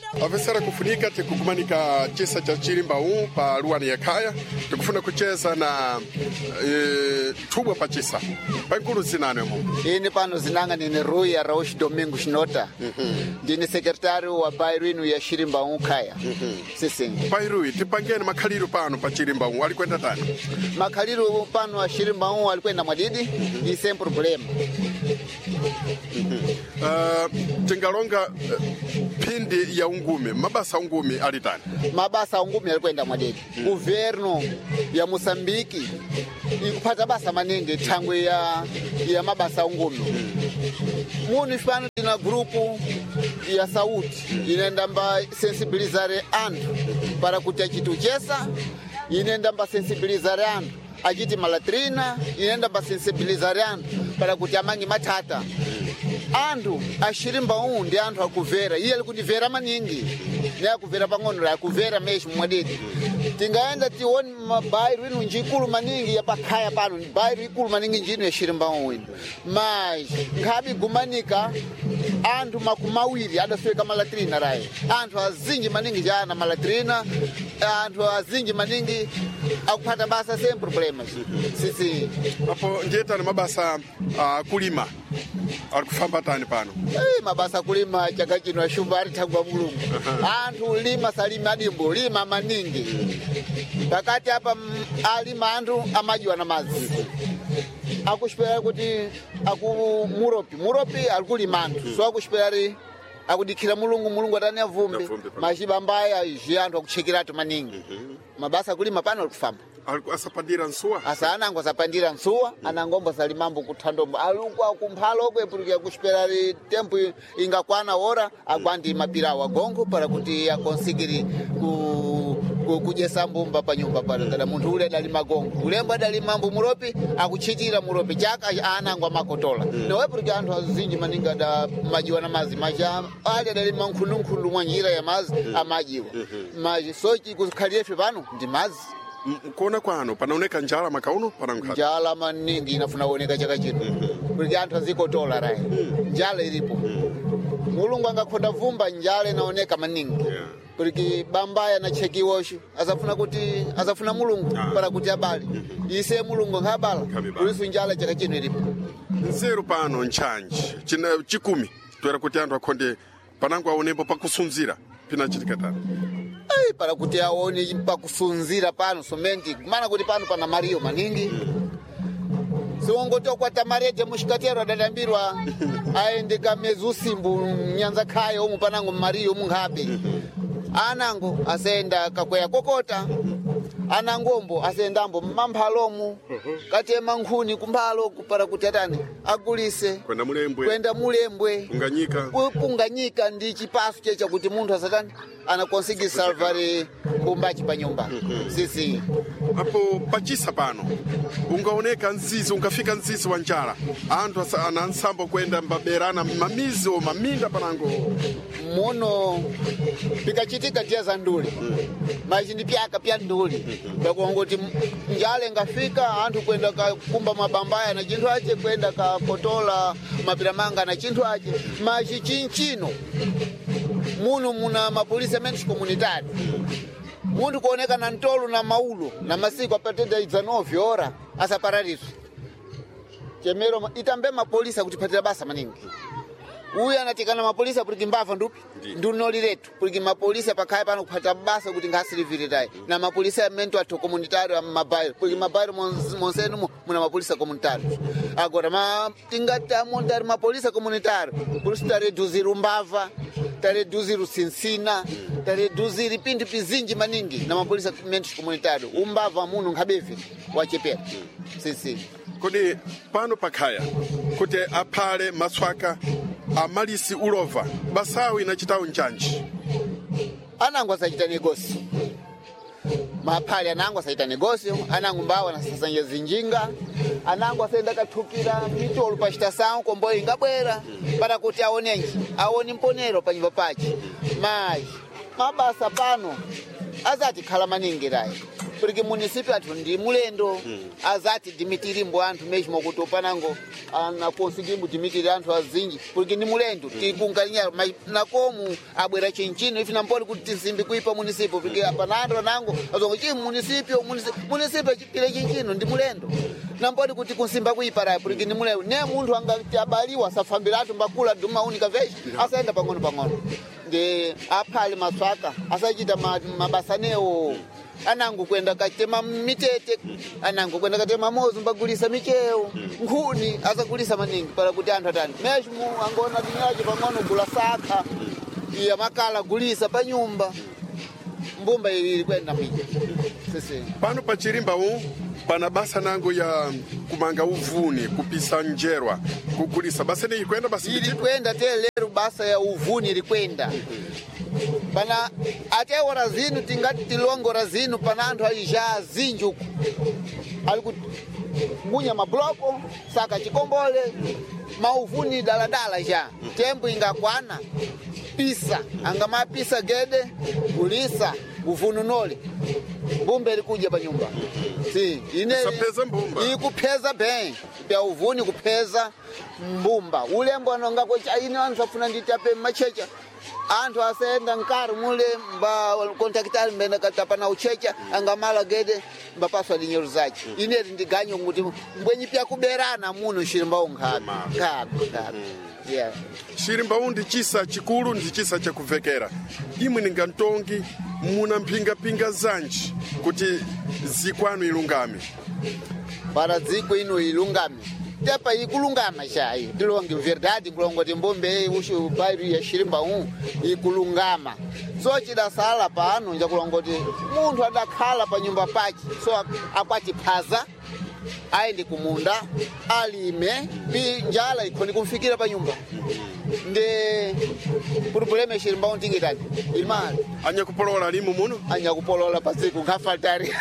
Avesera kufunika tikukumanika chisa cha Chilimba pa Luani ya Kaya tikufuna kucheza na tubwa pa chisa pankulu zinane mu ini pano zinanga nini Rui ya Raush Domingo Shinota ndini sekretari wa Bairwinu ya Chilimba Kaya sisi Bairui tipangeni makhaliru pano pa Chilimba alikwenda tani makhaliru pano wa Chilimba alikwenda mwadidi ni same problem tingalonga pindi ya ungumi mabasa ungumi alitani mabasa ungumi alikwenda mwadidi governo ya Mosambiki ikupata basa manenge tangwe ya mabasa ungumi munu fano dina grupu ya sauti inaenda mba sensibilizare andu para kutia chitu chesa inaenda mba sensibilizare andu ajiti malatrina inaenda mba sensibilizare andu para kutia mangi matata andu Chilimba ndi andu akuvera iye alikundivera maningi ne akuvera pang'ono la akuvera meshi mwadidi tingaenda tioni mabairu inu njikulu maningi ya pakaya pano bairu ikulu maningi njinu ya Chilimba winu mas ngabi gumanika andu makumawiri adafika malatrina rai andu azingi maningi jana malatrina andu azingi maningi akupata basa same problems sisi hapo njeta na mabasa kulima alikufamba tani pano mabasa kulima chaka chino shumbari tagwa mulungu antu lima salima dimbo lima maningi pakati hapa alima antu amajiwa na mazi akushpera kuti muropi alikulima antu so akushpera akudikira mulungu atani avumbi mashiba mbaya izi antu akuchekiratu maningi mabasa kulima pano alikufamba asapandira nsuwa anango asapandira nsuwa anangombo salimambo kuthandombo alukwa kumphalo kwepulika kushperari tempo ingakwana ora agwandi mapira wa gongo para kuti akonsigiri kujesa mbumba pa nyumba pano kada munthu ule dali magongo ulemba dali mambo muropi akuchitira muropi chaka anango amakotola newepulika anthu azinji maninga da majiwa na mazi maja ale dali mankhununkhundu mwa njira ya mazi amajiwa maji sochi kukhaliyefe pano ndi mazi kuona kwano panaoneka njala makauno panankhata njala maningi inafuna kuoneka chaka chino kuti anthu azikotola rai njala ilipo mulungu angakhonda vumba njala inaoneka maningi kuti bambaya na chekiwosho azafuna mulungu para kuti abali ise mulungu ngabala kulisu njala chaka chino ilipo nzeru pano nchanji chikumi twera kuti anthu akhonde panango aonepo pakusunzira pinachitikatani para kuti aone pakusunzira pano somenti kumana kuti pano pana mariyo maningi siwongotokwata marete mushikatero adadambirwa aendeka mezusimbu nyanza khaya omu panango mariyo munghabe anango asenda kakweya kokota anangombo asendambo mamphalomu katema nkhuni kumphalo para kuti atani agulise kwenda mulembwe kunganyika ndi chipasu checha kuti munthu asatani anakonsigi salvari mbumbachi pa nyumba sisi hapo pachisa pano ungaoneka nzizi ungafika nzizi wa njala anthu anansambo kwenda mbaberana mamizo maminda panango muno pikachitika tia za nduli machindi pyaka pya nduli bakongoti njale ngafika anthu kwenda kumba mabambaya na chinthu ache kwenda kakotola mapiramanga na chinthu ache machi chinchino muno muna mapolisi amenshi komunitari munthu kuoneka na ntolo na maulo na masiku apatenda idzanovi ora asaparariso chemero itambe mapolisi akutipatira basa maningi uyu anatikana mapolisi kuti mbava ndupi ndunoli letu kuti mapolisi pakhaya pano kupata basa kuti ngasilivirirayi na mapolisi amento athu komunitari amabairo kuti mabairo monsenu muna mapolisi komunitari agora tingati montari mapolisi komunitari kuti tareduziri umbava tareduziri usinsina tareduziri pindu pizinji maningi na mapolisi amento komunitari umbava muno nkhabevi wachepera sisi kodi pano pakhaya kuti aphale maswaka amalisi ulova basawi na chitawu nchanji anango asachita negosi maphale anango asachita negosi anango mbawa na sasanja zinjinga anango asenda kathukira mitolo pachita sangu komboyo ingabwera para kuti aone mponero pa nyumba pachi mabasa pano azati khala maningi rai porque município athu ndi mulendo azati dimitirimbo anthu mesmo kuti panango ana conseguimos dimitir anthu azinji porque ni mulendo tikungalinha mas nakomu abwera chinchino ife nampoli kuti tizimbi kuipa município porque panando nango azongochi município chipile chinchino ndi mulendo nampoli kuti kunsimba kuipa porque ni mulendo ne munthu angati abaliwa asafambiratu mbakula duma única vez asaenda pang'ono de aphale maswaka asachita mabasa neo anango kwenda katema mitete anango kwenda katema mozo mbagulisa micheo nkhuni asagulisa maningi para kuti anthu atani mesmo angona dinyaje pang'ono gula saka iya makala gulisa pa nyumba mbumba ili kwenda mija sisi pano pa Chirimba pana basa nango ya kumanga uvuni kupisa njerwa kugulisa basa ni kwenda basi ili kwenda lero basa ya uvuni ili kwenda pana ate ora zinu tingati tilongora zinu pana anthu alija zinjuku alikumunja mabloko saka chikombole mauvuni daladala ja tempo ingakwana pisa angamapisa gede kulisa uvununole mbumba ilikuja pa nyumba si ine ikupeza beng pya uvuni kupeza mbumba ulembo anongako ine anthu afuna nditape machecha anthu asenda nkari mule mba kontaktali mbenda katapa na uchecha angamala gede mba paswa dinyeru zachi ine ndiganyo nguti mbwenyi pya kuberana muno Chirimba ungabi yeah. Chirimba ndi chisa chikulu ndi chisa chakuvekera imwe ningantongi muna mpinga zanji kuti zikwanu ilungame para dziko ino ilungame tepa ikulungama chayi tilonge verdade kulongo timbombe ushu bairo ya Chirimba ikulungama so chidasala pano nja kulongoti munthu adakhala pa nyumba pake so akwachiphaza aende kumunda alime njala ikhoni kumfikira pa nyumba nde problema ya Chirimba tingitani imali anyakupolola limu muno anyakupolola pasiku ngafatari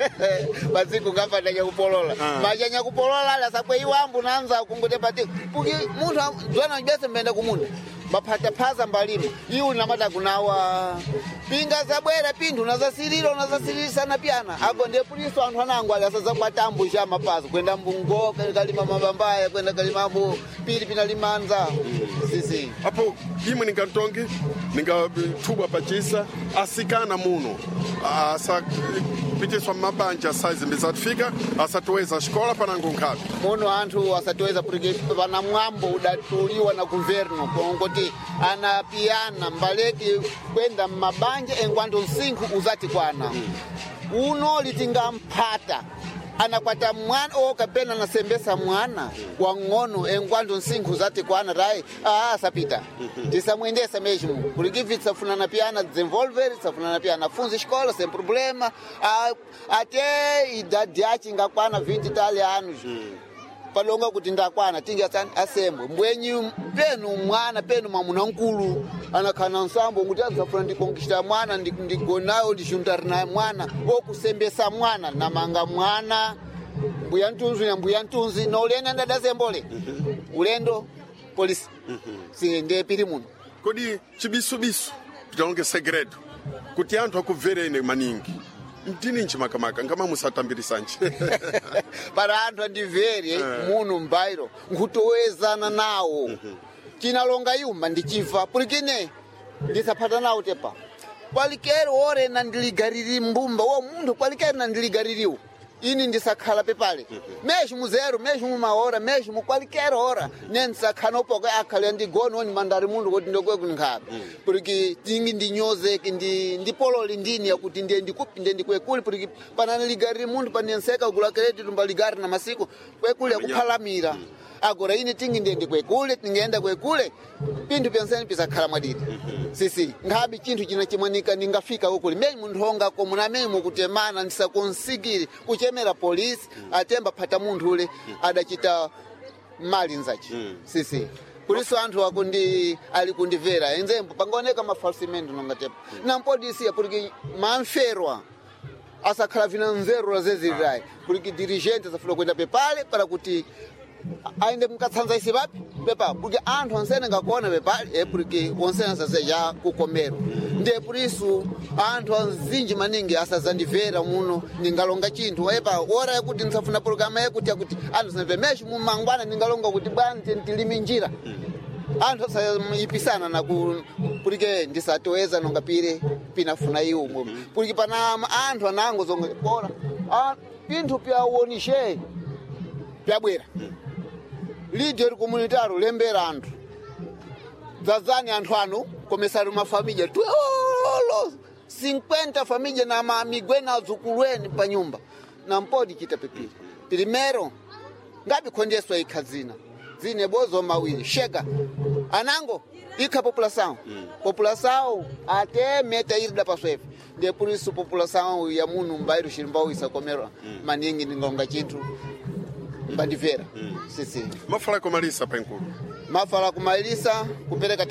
pasiku ngafata anyakupolola maji anyakupolola la sakwe iwambu nanza kungote pati puki munthu dwana njibese mbenda kumunda bapata phaza mbalima iwu namata kunawa pinga zabwera pinthu unazasirisa na piana ago ndiye puliso anthu anangu ali asazakwata ambusha mapazi kwenda mbungo kalima mabambaya kwenda kalima mbu pili pinalimanza sisi apo imwe ningantongi ningathuba pachisa asikana muno asa pitiswa mabanja saizi mbizatufika asatuweza xikola panango nkhapi muno anthu asatuweza porque pana mwambo udatuliwa na governo kongoti anapiyana mbaleki kwenda mabanja engwanto nsinku uzati kwana uno litingamphata anakwata mwana okapena nasembesa mwana wa ng'ono engwanto nsinku zati kwana rai sapita tisamwendesa mesmo porque tisafunana piana desenvolver tisafunana piana funzi xikola sem problema até idade yachi ingakwana 20 tali anos palonga kuti ndakwana tingi asembwe mbwenyi penu mwana penu mamuna nkulu anakhana nsambo nguti azafuna ndikonkishita mwana ndigonayo ndishuntari naye mwana okusembesa mwana namanga mwana mbuya ntunzi na ulenda ndadazembole ulendo polisi sinde pili muno kodi chibisubisu titalonge segredo kuti anthu akubverene maningi mtini nchimakamaka ngama musatambirisanji para anthu andivere muno mbairo nkutowezana nawo chinalonga yuma ndichiva pulikine ndisapata nawo tepa kwalikere ore nandiligariri mbumba wo munthu kwalikere nandiligaririwo ini ndisakhala pepale mesmo muzero mesmo mumaora mesmo kwalikere ora nensakhala opoke akhale ndigono oni mandari mundu kuti ndokwe kunkhabe porque tingi ndinyozeke ndipololi ndini yakuti ndiye ndikupi ndiye ndikwekuli porque panani ligariri mundu panenseka kugula kredi tumbaligari na masiku kwekuli yakuphalamira agora ini tingi ndiye ndikwekule tingeenda kwekule pindu penseni pisakhala mwadidi sisi ngabi chinthu china chimwanika ningafika ukuli meni munthu honga komuna meni mukutemana ndisakonsigiri kuchemera polisi atemba phata munthu ule adachita mali nzachi sisi kuliso anthu ali kundivera enzembo pangoneka mafalsimento nongatepa nampodisiya porque manferwa asakhala vina nzeru razezirirai porque dirigente zafuna kwenda pepale para kuti ainde mkatsanza isi papi pepa porque anthu ansene ngakuona pepali porque onsene saseja kukomero ndiye purisu anthu anzinji maningi asazandivera muno ningalonga chinthu epa ora yakuti nsafuna programa yakuti anthu sanapemeshe mumangwana ningalonga kuti bwanji ntilimi njira anthu sayipisana na porque ndisatoweza nongapire pinafuna iwo porque pana anthu anango zonga bora pinthu pyawonishe pyabwera líder comunitário lembera anthu zazani anthu anu começaram uma família tuolo 50 família na mamigwena azukulweni pa nyumba não pode chita pepiri primeiro ngapi khondeswa ikhazina zine bozo mawili chega anango ikha população até meta ir da paswefe de por isso população ya muno mbairo shirimbao isakomera maningi ningonga chintu mbandivera sisi mafala kumalisa penkulu mafala kumalisa kupereka